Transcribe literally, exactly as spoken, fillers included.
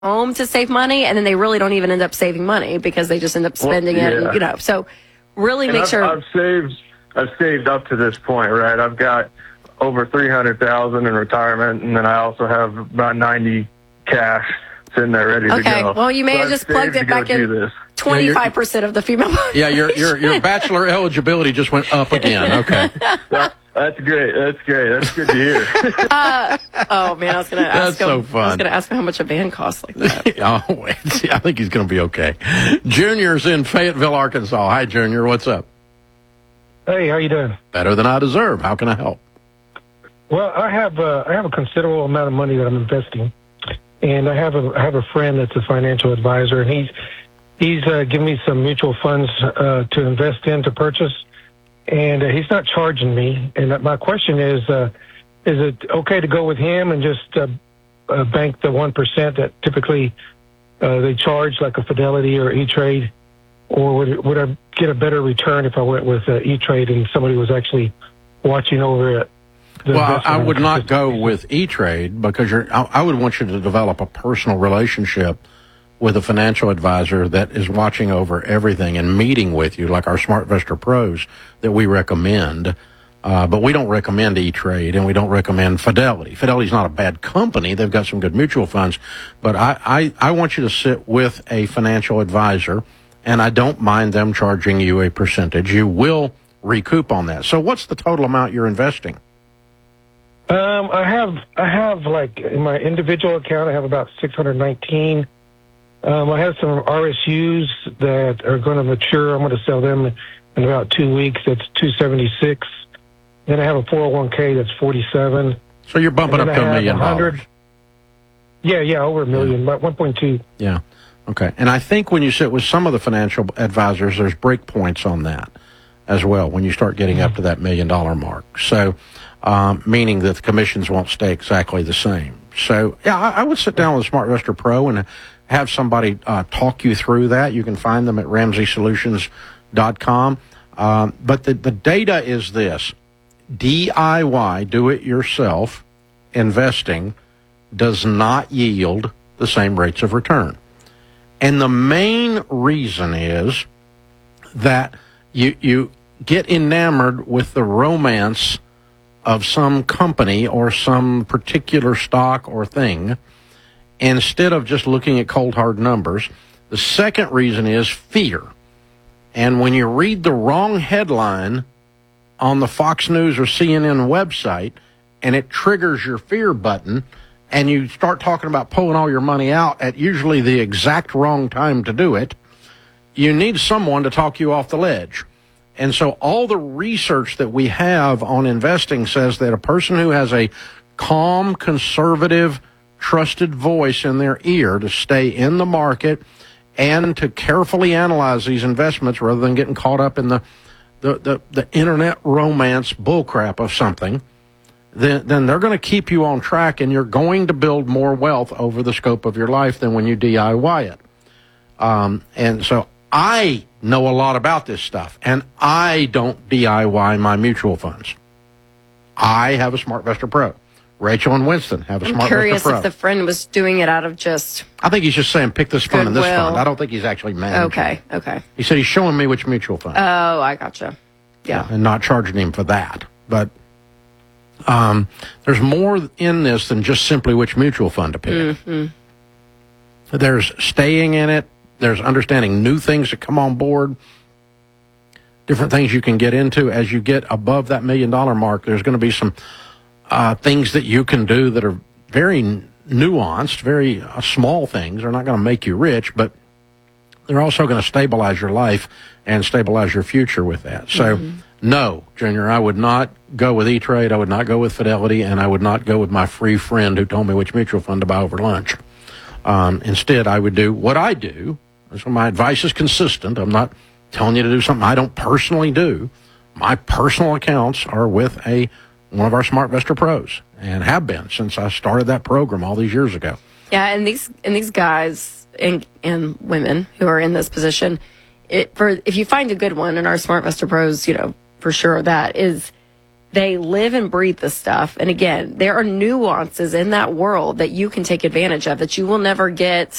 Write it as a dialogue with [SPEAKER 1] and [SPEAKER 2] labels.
[SPEAKER 1] home to save money, and then they really don't even end up saving money because they just end up spending well, yeah. it. And, you know, so really
[SPEAKER 2] and
[SPEAKER 1] make
[SPEAKER 2] I've,
[SPEAKER 1] sure.
[SPEAKER 2] I've saved. I've saved up to this point, right? I've got over three hundred thousand in retirement, and then I also have about ninety cash sitting there ready
[SPEAKER 1] okay.
[SPEAKER 2] to go.
[SPEAKER 1] Okay. Well, you may
[SPEAKER 2] so
[SPEAKER 1] have
[SPEAKER 2] I've
[SPEAKER 1] just plugged it back in. Twenty-five percent of the female population.
[SPEAKER 3] Yeah, your your your bachelor eligibility just went up again. Okay.
[SPEAKER 2] That, that's great. That's great. That's good to hear.
[SPEAKER 1] uh, oh man, I was going to ask
[SPEAKER 3] that's
[SPEAKER 1] him.
[SPEAKER 3] So fun.
[SPEAKER 1] I was going to ask him how much a van costs like that.
[SPEAKER 3] oh wait, I think he's going to be okay. Junior's in Fayetteville, Arkansas. Hi, Junior. What's up?
[SPEAKER 4] Hey, how you doing?
[SPEAKER 3] Better than I deserve. How can I help?
[SPEAKER 4] Well, I have uh, I have a considerable amount of money that I'm investing, and I have a I have a friend that's a financial advisor, and he's he's uh, giving me some mutual funds uh, to invest in to purchase, and uh, he's not charging me. And my question is, uh, is it okay to go with him and just uh, uh, bank the one percent that typically uh, they charge, like a Fidelity or E-Trade, or would it, would I get a better return if I went with uh, E-Trade and somebody was actually watching over it?
[SPEAKER 3] Well, I would not go with E-Trade because you're, I, I would want you to develop a personal relationship with a financial advisor that is watching over everything and meeting with you, like our SmartVestor Pros that we recommend. Uh, but we don't recommend E-Trade, and we don't recommend Fidelity. Fidelity's not a bad company. They've got some good mutual funds. But I, I, I want you to sit with a financial advisor, and I don't mind them charging you a percentage. You will recoup on that. So what's the total amount you're investing?
[SPEAKER 4] Um, I have, I have like in my individual account, I have about six hundred nineteen. Um, I have some R S Us that are going to mature. I'm going to sell them in about two weeks. That's two seventy-six. Then I have a four oh one k that's forty-seven.
[SPEAKER 3] So you're bumping up to a million dollars.
[SPEAKER 4] Yeah, yeah, over a million, about one point two.
[SPEAKER 3] Yeah. Okay. And I think when you sit with some of the financial advisors, there's break points on that as well when you start getting mm-hmm. up to that million dollar mark. So, um, meaning that the commissions won't stay exactly the same. So, yeah, I, I would sit down with a SmartVestor Pro and have somebody uh, talk you through that. You can find them at ramsey solutions dot com. Um, but the, the data is this. D I Y, do-it-yourself, investing does not yield the same rates of return. And the main reason is that you you get enamored with the romance of some company or some particular stock or thing instead of just looking at cold hard numbers. The second reason is fear. And when you read the wrong headline on the Fox News or C N N website and it triggers your fear button and you start talking about pulling all your money out at usually the exact wrong time to do it, you need someone to talk you off the ledge. And so all the research that we have on investing says that a person who has a calm, conservative, trusted voice in their ear to stay in the market and to carefully analyze these investments rather than getting caught up in the the, the, the internet romance bullcrap of something, then, then they're going to keep you on track and you're going to build more wealth over the scope of your life than when you D I Y it. Um, and so I know a lot about this stuff, and I don't D I Y my mutual funds. I have a SmartVestor Pro. Rachel and Winston have a SmartVestor Pro.
[SPEAKER 1] I'm curious if the friend was doing it out of just
[SPEAKER 3] I think he's just saying pick this fund and this
[SPEAKER 1] goodwill.
[SPEAKER 3] fund. I don't think he's actually managing.
[SPEAKER 1] Okay, okay.
[SPEAKER 3] He said he's showing me which mutual fund.
[SPEAKER 1] Oh, I gotcha. Yeah.
[SPEAKER 3] yeah. And not charging him for that. But um, there's more in this than just simply which mutual fund to pick.
[SPEAKER 1] Mm-hmm.
[SPEAKER 3] There's staying in it. There's understanding new things that come on board, different things you can get into. As you get above that million dollar mark, there's going to be some uh, things that you can do that are very nuanced, very uh, small things. They're not going to make you rich, but they're also going to stabilize your life and stabilize your future with that. So, mm-hmm. no, Junior, I would not go with E-Trade. I would not go with Fidelity, and I would not go with my free friend who told me which mutual fund to buy over lunch. Um, instead, I would do what I do. So my advice is consistent. I'm not telling you to do something I don't personally do. My personal accounts are with a one of our SmartVestor Pros and have been since I started that program all these years ago.
[SPEAKER 1] Yeah, and these and these guys and and women who are in this position, it, for if you find a good one, and our SmartVestor Pros, you know, for sure that is They live and breathe this stuff. And again, there are nuances in that world that you can take advantage of that you will never get